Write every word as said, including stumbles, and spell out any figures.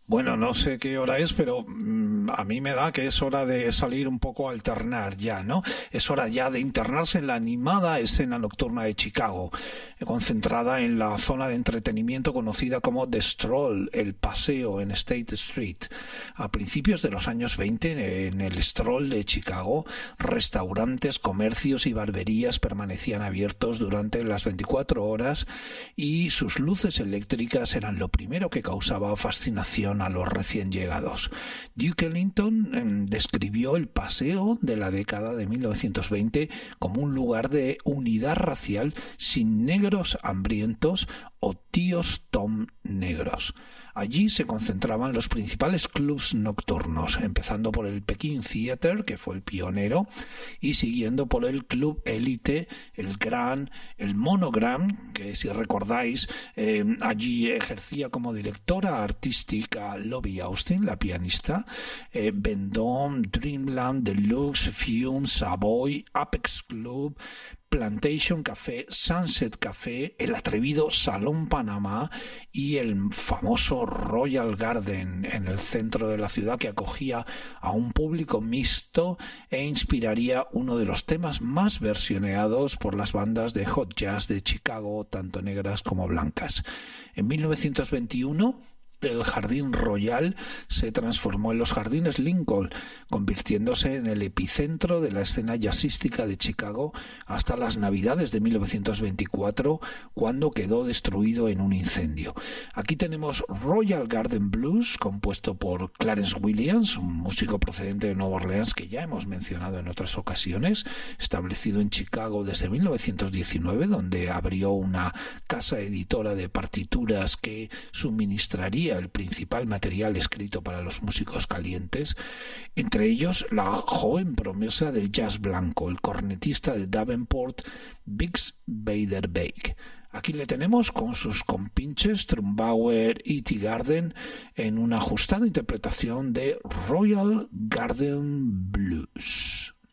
Bueno, no sé qué hora es, pero mmm, a mí me da que es hora de salir un poco a alternar ya, ¿no? Es hora ya de internarse en la animada escena nocturna de Chicago, concentrada en la zona de entretenimiento conocida como The Stroll, el paseo en State Street. A principios de los años veinte, en el Stroll de Chicago, restaurantes, comercios y barberías permanecían abiertos durante las veinticuatro horas y sus luces eléctricas eran lo primero que causaba fascinación a los recién llegados. Duke Ellington eh, describió el paseo de la década de mil novecientos veinte como un lugar de unidad racial sin negros hambrientos o tíos Tom negros. Allí se concentraban los principales clubs nocturnos, empezando por el Pekin Theatre, que fue el pionero, y siguiendo por el Club Elite, el Grand, el Monogram, que si recordáis, eh, allí ejercía como directora artística Lobby Austin, la pianista, eh, Vendôme, Dreamland, Deluxe, Fume, Savoy, Apex Club, Plantation Café, Sunset Café, el atrevido Salón Panamá y el famoso Royal Garden en el centro de la ciudad, que acogía a un público mixto e inspiraría uno de los temas más versioneados por las bandas de hot jazz de Chicago, tanto negras como blancas. En mil novecientos veintiuno, el Jardín Royal se transformó en los Jardines Lincoln, convirtiéndose en el epicentro de la escena jazzística de Chicago hasta las Navidades de mil novecientos veinticuatro, cuando quedó destruido en un incendio. Aquí tenemos Royal Garden Blues, compuesto por Clarence Williams, un músico procedente de Nueva Orleans que ya hemos mencionado en otras ocasiones, establecido en Chicago desde mil novecientos diecinueve, donde abrió una casa editora de partituras que suministraría el principal material escrito para los músicos calientes, entre ellos la joven promesa del jazz blanco, el cornetista de Davenport, Biggs Beiderbecke. Aquí le tenemos con sus compinches Trumbauer y Teagarden en una ajustada interpretación de Royal Garden Blues.